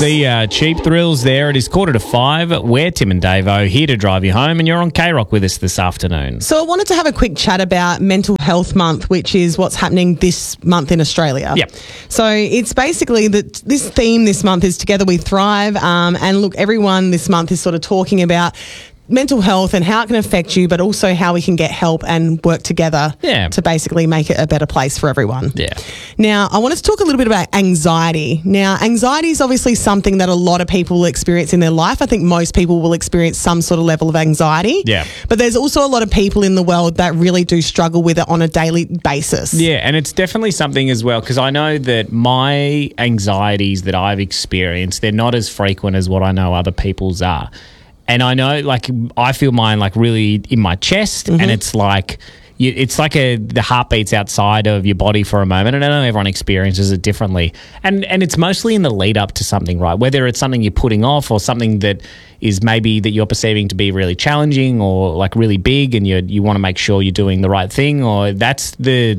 the Cheap Thrills there. It is 4:45. We're Tim and Davo, here to drive you home, and you're on K-Rock with us this afternoon. So I wanted to have a quick chat about Mental Health Month, which is what's happening this month in Australia. Yep. So it's basically that this theme this month is Together We Thrive. And look, everyone this month is sort of talking about mental health and how it can affect you, but also how we can get help and work together to basically make it a better place for everyone. Yeah. Now, I wanted to talk a little bit about anxiety. Now, anxiety is obviously something that a lot of people will experience in their life. I think most people will experience some sort of level of anxiety. Yeah. But there's also a lot of people in the world that really do struggle with it on a daily basis. Yeah, and it's definitely something as well, because I know that my anxieties that I've experienced, they're not as frequent as what I know other people's are. And I know, like, I feel mine, like, really in my chest, and it's like the heartbeats outside of your body for a moment, and I know everyone experiences it differently. And it's mostly in the lead up to something, right? Whether it's something you're putting off or something that is maybe that you're perceiving to be really challenging or, like, really big, and you want to make sure you're doing the right thing, or that's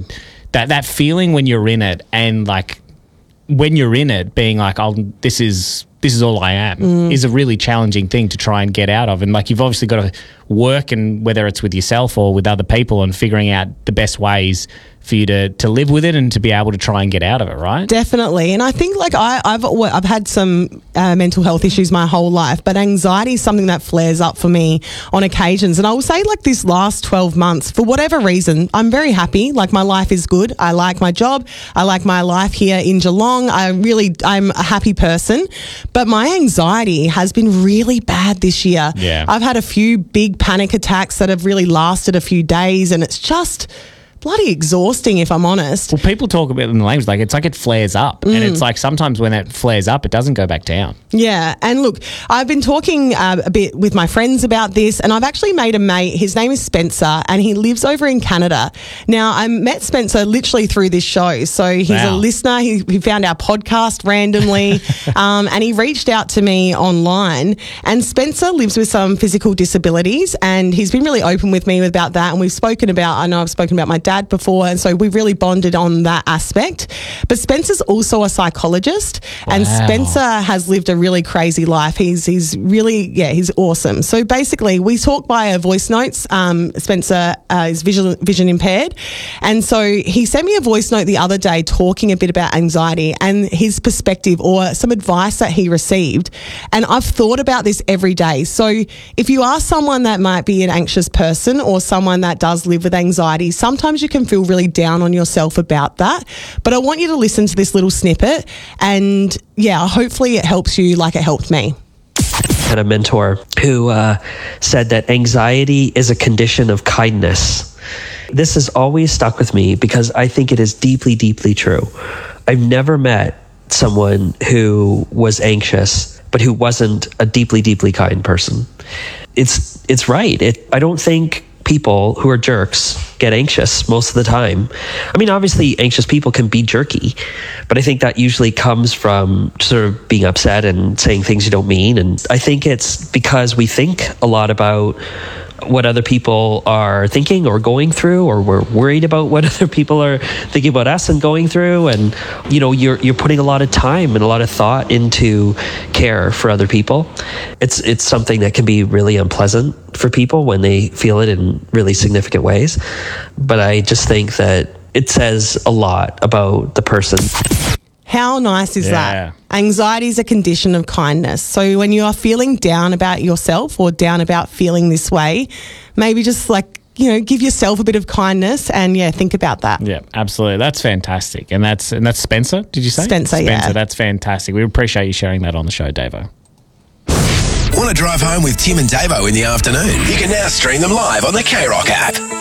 that feeling when you're in it, and, like, when you're in it, being like, oh, this is all I am, is a really challenging thing to try and get out of. And, like, you've obviously got to work, and whether it's with yourself or with other people, and figuring out the best ways for you to live with it and to be able to try and get out of it, right? Definitely. And I think, like, I've had some mental health issues my whole life, but anxiety is something that flares up for me on occasions. And I will say, like, this last 12 months, for whatever reason, I'm very happy. Like, my life is good. I like my job. I like my life here in Geelong. I'm a happy person. But my anxiety has been really bad this year. Yeah. I've had a few big panic attacks that have really lasted a few days, and it's just bloody exhausting, if I'm honest. Well, people talk about it in the language, like, it's like it flares up. And it's like sometimes when it flares up, it doesn't go back down. Yeah. And look, I've been talking a bit with my friends about this, and I've actually made a mate. His name is Spencer, and he lives over in Canada. Now, I met Spencer literally through this show. So he's a listener. He found our podcast randomly, and he reached out to me online. And Spencer lives with some physical disabilities, and he's been really open with me about that. And I've spoken about my dad before, and so we've really bonded on that aspect. But Spencer's also a psychologist, and Spencer has lived a really crazy life. He's really, he's awesome. So basically, we talk via voice notes. Spencer is vision impaired, and so he sent me a voice note the other day talking a bit about anxiety and his perspective, or some advice that he received. And I've thought about this every day. So if you are someone that might be an anxious person, or someone that does live with anxiety, sometimes you can feel really down on yourself about that. But I want you to listen to this little snippet, and hopefully it helps you like it helped me. I had a mentor who said that anxiety is a condition of kindness. This has always stuck with me because I think it is deeply, deeply true. I've never met someone who was anxious, but who wasn't a deeply, deeply kind person. It's right. I don't think people who are jerks get anxious most of the time. I mean, obviously, anxious people can be jerky, but I think that usually comes from sort of being upset and saying things you don't mean. And I think it's because we think a lot about what other people are thinking or going through, or we're worried about what other people are thinking about us and going through. And, you know, you're putting a lot of time and a lot of thought into care for other people. It's something that can be really unpleasant for people when they feel it in really significant ways. But I just think that it says a lot about the person. How nice is that? Anxiety is a condition of kindness. So when you are feeling down about yourself, or down about feeling this way, maybe just, like, give yourself a bit of kindness, and think about that. Yeah, absolutely. That's fantastic. And that's Spencer, did you say? Spencer, that's fantastic. We appreciate you sharing that on the show, Davo. Want to drive home with Tim and Davo in the afternoon? You can now stream them live on the K-Rock app.